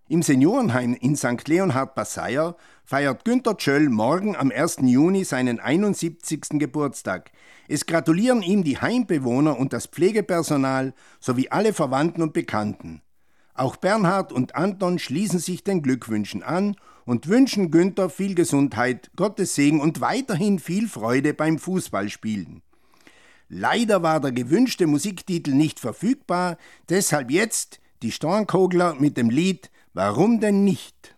Im Seniorenheim in St. Leonhard Passeier feiert Günter Tschöll morgen am 1. Juni seinen 71. Geburtstag. Es gratulieren ihm die Heimbewohner und das Pflegepersonal sowie alle Verwandten und Bekannten. Auch Bernhard und Anton schließen sich den Glückwünschen an und wünschen Günter viel Gesundheit, Gottes Segen und weiterhin viel Freude beim Fußballspielen. Leider war der gewünschte Musiktitel nicht verfügbar, deshalb jetzt die Stornkogler mit dem Lied »Warum denn nicht?«